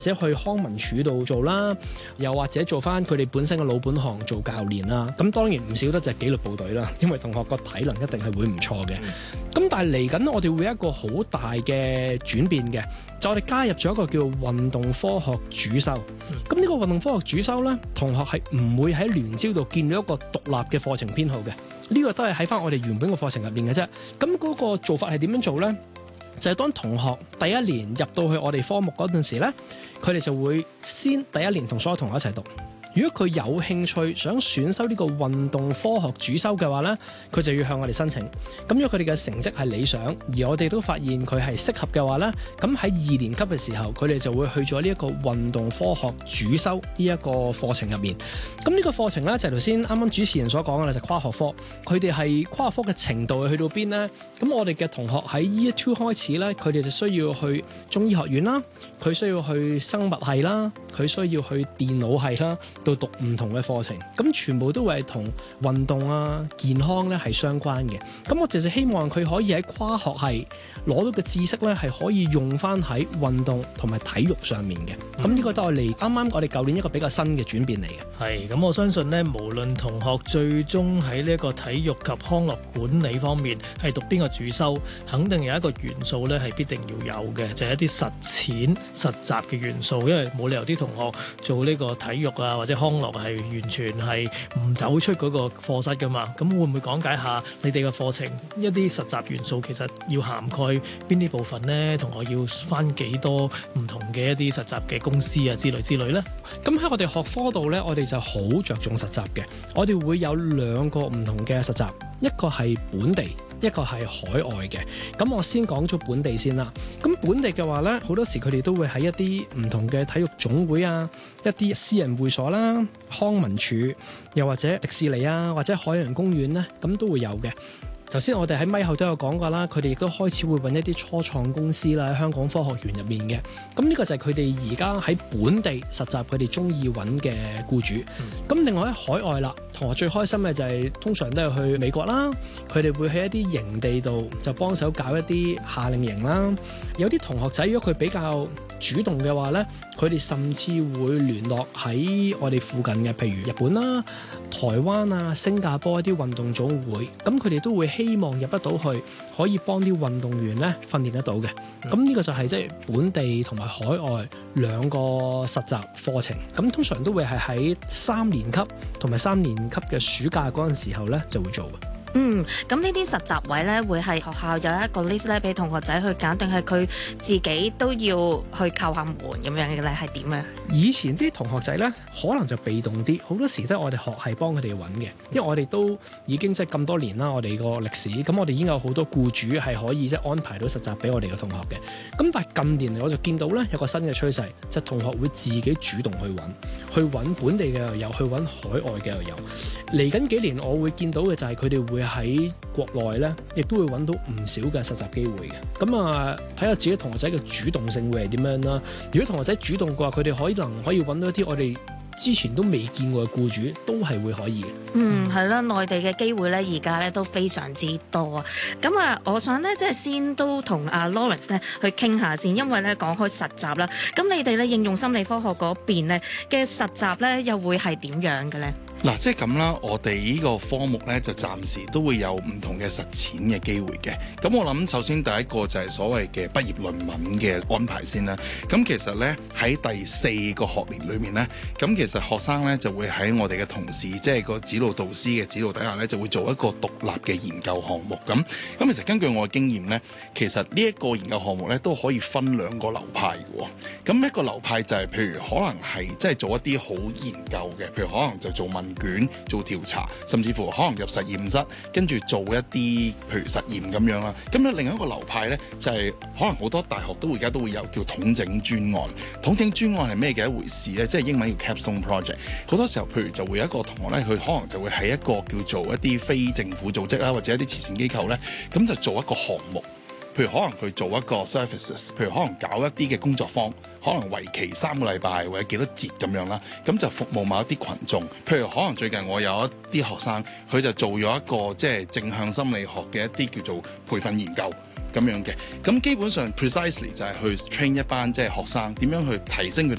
者去康文署度做啦，又或者做翻佢哋本身嘅老本行做教練啦。咁當然唔少得就係紀律部隊啦，因為同學個體能一定係會唔錯嘅。咁但係嚟緊我哋會有一個好大嘅轉變嘅，就我哋加入咗一個叫運動科學主修。咁呢個運動科學主修呢，同學係唔會喺聯招度見到一個獨立嘅課程編號嘅，呢個都係喺翻我哋原本個課程入邊嘅啫。咁嗰個做法係點樣做呢？就係當同學第一年入到去我哋科目嗰陣時呢，佢哋就會先第一年同所有同學一齊讀。如果佢有興趣想選修呢個運動科學主修嘅話呢，佢就要向我哋申請。咁如果佢哋嘅成績係理想，而我哋都發現佢係適合嘅話呢，咁喺2年級嘅時候，佢哋就會去咗呢一個運動科學主修呢一個課程入面。咁呢個課程呢，就係頭先啱啱主持人所講嘅啦，就係跨學科。佢哋係跨學科嘅程度去到邊呢？咁我哋嘅同學喺 Year 2開始呢，佢哋就需要去中醫學院啦，佢需要去生物系啦，佢需要去電腦系啦，到讀唔同嘅課程，咁全部都會係同運動啊、健康咧係相關嘅。咁我哋就希望佢可以喺跨學系攞到嘅知識咧，係可以用翻喺運動同埋體育上面嘅。咁呢個都係啱啱我哋舊年一個比較新嘅轉變嚟嘅。 係，咁我相信呢，無論同學最終喺呢一個體育及康樂管理方面係讀邊個主修，肯定有一個元素咧係必定要有嘅，就係一啲實踐實習嘅元素，因為冇理由啲同學做呢個體育啊或者康樂係完全係唔走出嗰個課室噶嘛。咁會唔會講解下你哋嘅課程一啲實習元素其實要涵蓋邊啲部分呢？同學要返幾多唔同嘅一啲實習嘅公司啊之類呢？ 咁喺我哋學科度呢，我哋就好着重實習嘅。我哋會有2個唔同嘅實習，一個係本地，一個係海外嘅。咁我先講咗本地先啦。咁本地嘅話呢，好多時佢哋都會喺一啲唔同嘅體育總會啊，一啲私人會所啦、康文署，又或者迪士尼啊，或者海洋公園呢，咁都會有嘅。頭先我哋喺咪後都有講過啦，佢哋亦都開始會揾一啲初創公司啦，喺香港科學園入面嘅。咁呢個就係佢哋而家喺本地實習佢哋中意揾嘅僱主。咁另外喺海外啦，同學最開心嘅就係通常都係去美國啦，佢哋會喺一啲營地度就幫手搞一啲夏令營啦。有啲同學仔如果佢比較主動嘅話呢，佢哋甚至會聯絡喺我哋附近嘅，譬如日本啦、台灣啊、新加坡一啲運動總會，咁佢哋都會希望入得到去，可以幫啲運動員咧訓練得到嘅。咁呢個就係即係本地同埋海外2個實習課程。咁通常都會係喺3年級同埋3年級嘅暑假嗰陣時候咧就會做嘅。 咁呢啲實習位咧，會係學校有一個 list 咧，俾同學仔去揀，定係佢自己都要去叩下門咁樣嘅咧？係點啊？ 以前啲同學仔咧，可能就被動啲，好多時都係我哋學系幫佢哋揾嘅，因為我哋都已經即係咁多年啦，我哋個歷史，咁我哋已經有好多僱主係可以即係安排到實習俾我哋嘅同學嘅。咁但係近年嚟我就見到咧有個新嘅趨勢，就係同學會自己主動去揾本地嘅又有，去揾海外嘅又有。嚟緊幾年我會見到嘅就係佢哋會喺國內咧，亦都會揾到唔少嘅實習機會嘅。咁啊，睇下自己同學仔嘅主動性會係點樣啦。如果同學仔主動嘅話，佢哋可以揾到一啲我哋之前都未見過嘅僱主，都係會可以嘅。 係啦，內地嘅機會咧，而家咧都非常之多啊。咁啊，我想咧即係先都同阿 Lawrence 咧去傾下先，因為咧講開實習啦，咁你哋咧應用心理科學嗰邊咧嘅實習咧又會係點樣嘅咧？ 嗱，即係咁啦，我哋呢個科目呢，就暫時都會有唔同嘅實踐嘅機會嘅。咁我諗首先第一個就係所謂嘅畢業論文嘅安排先啦。咁其實呢，喺第4個學年裏面呢，咁其實學生呢就會喺我哋嘅同事，即係個指導導師嘅指導底下呢，就會做一個獨立嘅研究項目。咁其實根據我嘅經驗呢，其實呢一個研究項目呢，都可以分2個流派嘅。咁一個流派就係譬如可能係即係做一啲好研究嘅，譬如可能就做卷做調查，甚至乎可能入實驗室，跟住做一啲譬如實驗咁樣啦。咁咧另一個流派呢，就係可能好多大學而家都會有叫統整專案。統整專案係咩嘅一回事呢？即係英文叫 capstone project。好多時候，譬如就會有一個同學呢，佢可能就會喺一個叫做一啲非政府組織啦，或者一啲慈善機構呢，咁就做一個項目。譬如可能佢做一個 services， 譬如可能搞一啲嘅工作坊，可能為期3個禮拜或者幾多節咁樣啦，咁就服務某一啲群眾。譬如可能最近我有一啲學生，佢就做咗一個即係正向心理學嘅一啲叫做培訓研究。 咁樣嘅。咁基本上 precisely 就係去 train 一班即係學生點樣去提升佢哋